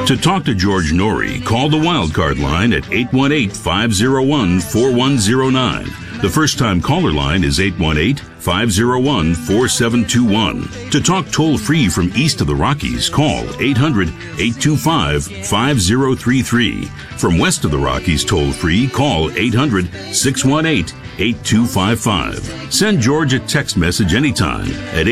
To talk to George Norrie, call the Wildcard line at 818-501-4109. The first-time caller line is 818-501-4721. To talk toll-free from east of the Rockies, call 800-825-5033. From west of the Rockies, toll-free, call 800-618-8255. Send George a text message anytime at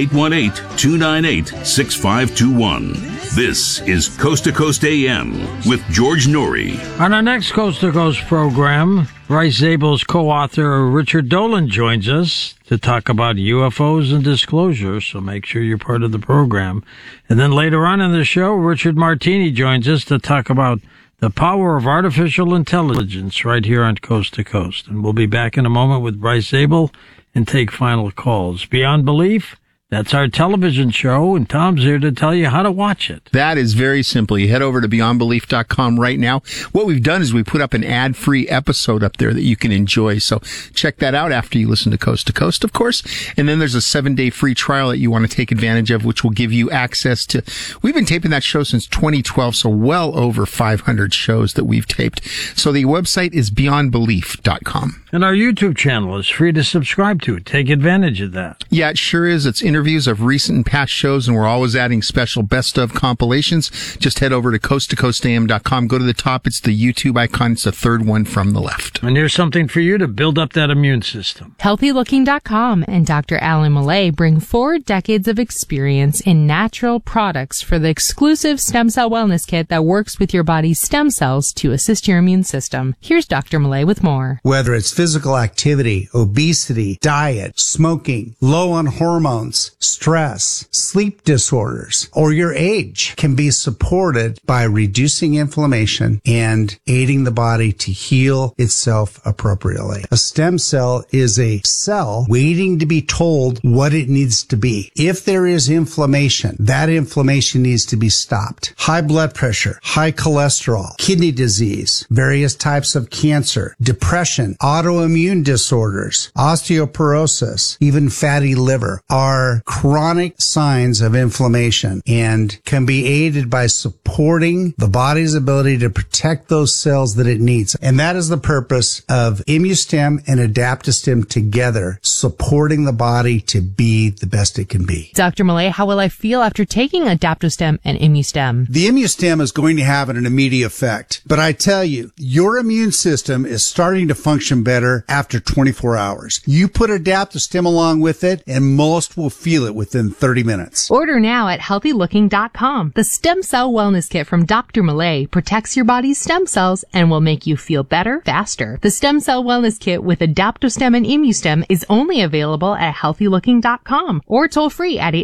818-298-6521. This is Coast to Coast AM with George Norrie. On our next Coast to Coast program, Bryce Zabel's co-author Richard Dolan joins us to talk about UFOs and disclosure, so make sure you're part of the program. And then later on in the show, Richard Martini joins us to talk about the power of artificial intelligence right here on Coast to Coast. And we'll be back in a moment with Bryce Zabel and take final calls. Beyond Belief, that's our television show, and Tom's here to tell you how to watch it. That is very simple. You head over to beyondbelief.com right now. What we've done is we put up an ad-free episode up there that you can enjoy. So check that out after you listen to Coast, of course. And then there's a 7-day free trial that you want to take advantage of, which will give you access to... We've been taping that show since 2012, so well over 500 shows that we've taped. So the website is beyondbelief.com. And our YouTube channel is free to subscribe to. Take advantage of that. Yeah, it sure is. It's interviews of recent and past shows, and we're always adding special best of compilations. Just head over to coasttocoastam.com. Go to the top. It's the YouTube icon. It's the third one from the left. And here's something for you to build up that immune system. HealthyLooking.com and Dr. Alan Millay bring 4 decades of experience in natural products for the exclusive stem cell wellness kit that works with your body's stem cells to assist your immune system. Here's Dr. Millay with more. Whether it's physical activity, obesity, diet, smoking, low on hormones, stress, sleep disorders, or your age can be supported by reducing inflammation and aiding the body to heal itself appropriately. A stem cell is a cell waiting to be told what it needs to be. If there is inflammation, that inflammation needs to be stopped. High blood pressure, high cholesterol, kidney disease, various types of cancer, depression, autoimmune disorders, osteoporosis, even fatty liver are chronic signs of inflammation and can be aided by supporting the body's ability to protect those cells that it needs. And that is the purpose of ImmuStem and AdaptoStem together, supporting the body to be the best it can be. Dr. Millay, how will I feel after taking AdaptoStem and ImmuStem? The ImmuStem is going to have an immediate effect, but I tell you, your immune system is starting to function better after 24 hours. You put AdaptoStem along with it, and most will feel it within 30 minutes. Order now at HealthyLooking.com. The Stem Cell Wellness Kit from Dr. Millay protects your body's stem cells and will make you feel better faster. The Stem Cell Wellness Kit with AdaptoStem and ImmuStem is only available at HealthyLooking.com or toll free at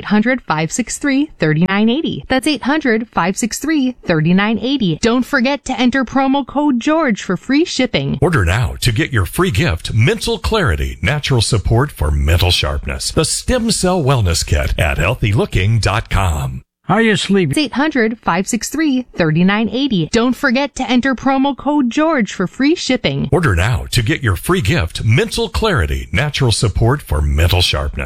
800-563-3980. That's 800-563-3980. Don't forget to enter promo code GEORGE for free shipping. Order now to get your free gift, Mental Clarity, Natural Support for Mental Sharpness. The Stem Cell Wellness Kit at HealthyLooking.com. How are you sleeping? It's 800-563-3980. Don't forget to enter promo code GEORGE for free shipping. Order now to get your free gift, Mental Clarity, Natural Support for Mental Sharpness.